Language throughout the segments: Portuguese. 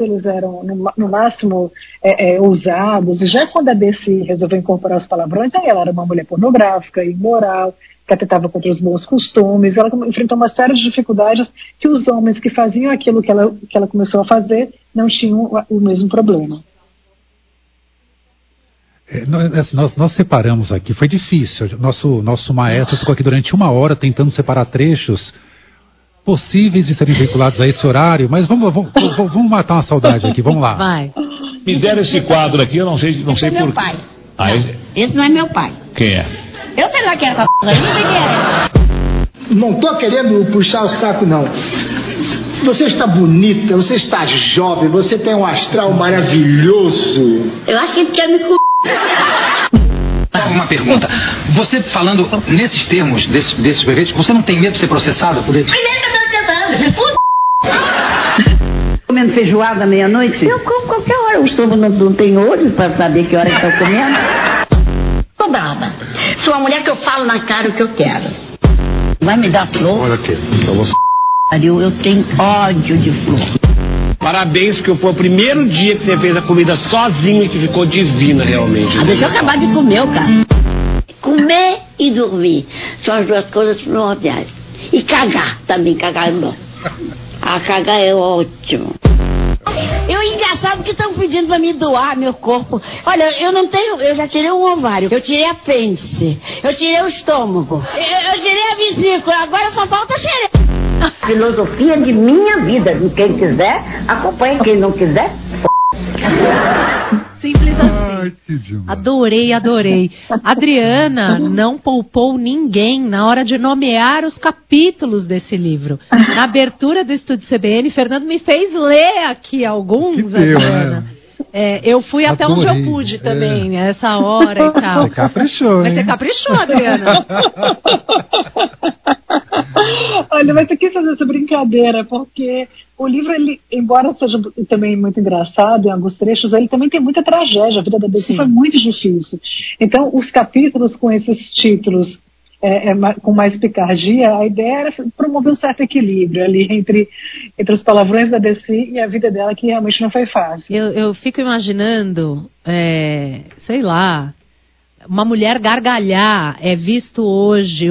eles eram no máximo ousados, e já quando a Desi resolveu incorporar os palavrões, aí ela era uma mulher pornográfica, imoral, que atentava contra os bons costumes. Ela enfrentou uma série de dificuldades que os homens que faziam aquilo que ela começou a fazer não tinham o mesmo problema. Nós separamos aqui, foi difícil. Nosso maestro ficou aqui durante 1 hora tentando separar trechos possíveis de serem veiculados a esse horário, mas vamos matar uma saudade aqui, vamos lá. Vai. Me deram esse quadro aqui, eu não sei por quê. Meu pai. Esse não é meu pai. Quem é? Eu sei lá quem é essa p***, não sei quem é. Não tô querendo puxar o saco, não. Você está bonita, você está jovem, você tem um astral maravilhoso. Eu acho que ele quer me Uma pergunta. Você falando nesses termos, desses prefeitos, você não tem medo de ser processado por eles? Primeiro que eu tô tentando. Comendo feijoada meia-noite? Eu como qualquer hora. O estômago não tem olhos para saber que hora que estão comendo. Tô brava. Sou uma mulher que eu falo na cara o que eu quero. Vai me dar flor? Olha aqui. Eu tenho ódio de flor. Parabéns, porque foi o primeiro dia que você fez a comida sozinha que ficou divina, realmente. Deixa eu acabar de comer, cara. Comer e dormir são as 2 coisas primordiais. E cagar também, cagar é bom. Cagar é ótimo. Engraçado que estão pedindo pra me doar meu corpo. Olha, eu já tirei um ovário, eu tirei apêndice, eu tirei o estômago, eu tirei a vesícula, agora só falta a xereca. Filosofia de minha vida. Quem quiser, acompanha. Quem não quiser, Simples assim. Adorei. Adriana não poupou ninguém na hora de nomear os capítulos desse livro. Na abertura do Estúdio CBN, Fernando me fez ler aqui alguns, Adriana. Eu fui até onde eu pude também, essa hora e tal. Você caprichou, Mas você caprichou, Adriana. Olha, mas eu quis fazer essa brincadeira, porque o livro, ele, embora seja também muito engraçado em alguns trechos, ele também tem muita tragédia. A vida da Desi foi muito difícil. Então, os capítulos com esses títulos com mais picardia, a ideia era promover um certo equilíbrio ali entre os palavrões da Desi e a vida dela, que realmente não foi fácil. Eu fico imaginando, sei lá, uma mulher gargalhar é visto hoje,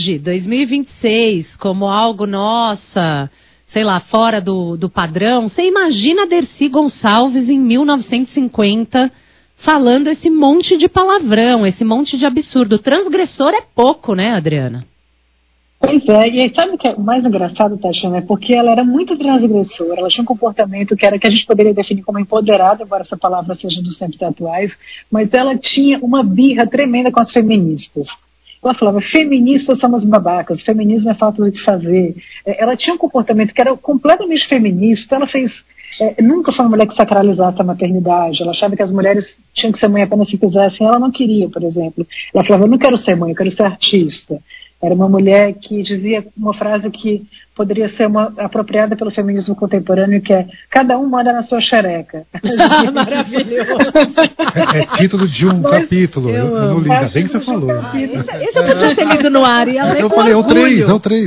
2026, como algo, nossa, sei lá, fora do padrão. Você imagina a Dercy Gonçalves em 1950 falando esse monte de palavrão, esse monte de absurdo. Transgressor é pouco, né, Adriana? Pois é, e aí sabe o que é mais engraçado, Tatiana? É porque ela era muito transgressora, ela tinha um comportamento que a gente poderia definir como empoderado, embora essa palavra seja dos tempos atuais, mas ela tinha uma birra tremenda com as feministas. Ela falava, feministas somos babacas, feminismo é falta do que fazer. Ela tinha um comportamento que era completamente feminista, ela nunca foi uma mulher que sacralizasse a maternidade, ela achava que as mulheres tinham que ser mãe apenas se quisessem, ela não queria, por exemplo. Ela falava, eu não quero ser mãe, eu quero ser artista. Era uma mulher que dizia uma frase que poderia ser apropriada pelo feminismo contemporâneo, que é, cada um manda na sua xereca. Maravilhoso. É título de um capítulo, eu não li, ainda bem que você falou. Isso eu podia ter lido no ar, ia ler eu com falei, orgulho. é o 3.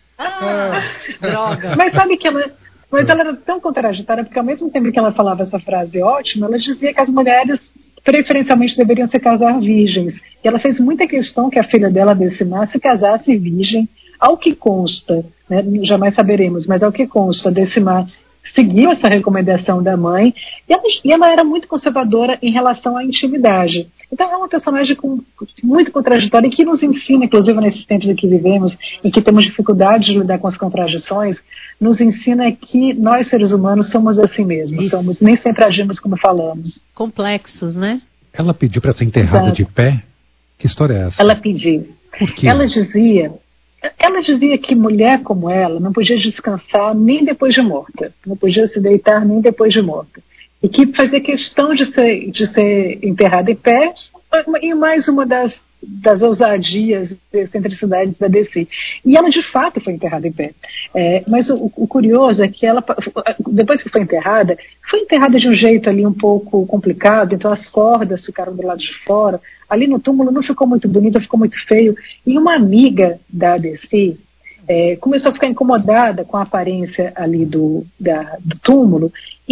Droga. Mas sabe que ela era tão contraditória, porque ao mesmo tempo que ela falava essa frase ótima, ela dizia que as mulheres preferencialmente deveriam se casar virgens. E ela fez muita questão que a filha dela, Decimar, se casasse virgem, ao que consta, né, jamais saberemos, mas ao que consta, Decimar seguiu essa recomendação da mãe, e ela era muito conservadora em relação à intimidade. Então é uma personagem muito contraditória e que nos ensina, inclusive nesses tempos em que vivemos, em que temos dificuldade de lidar com as contradições, nos ensina que nós, seres humanos, somos assim mesmo, nem sempre agimos como falamos. Complexos, né? Ela pediu para ser enterrada Exato. de pé? Que história é essa? Ela pediu. Por quê? Ela dizia que mulher como ela não podia descansar nem depois de morta, não podia se deitar nem depois de morta, e que fazia questão de ser enterrada em pé, e mais uma das ousadias e excentricidades da Desi. E ela de fato foi enterrada em pé. Mas o curioso é que ela, depois que foi enterrada de um jeito ali um pouco complicado, então as cordas ficaram do lado de fora, ali no túmulo não ficou muito bonito, ficou muito feio, e uma amiga da Desi começou a ficar incomodada com a aparência ali do túmulo,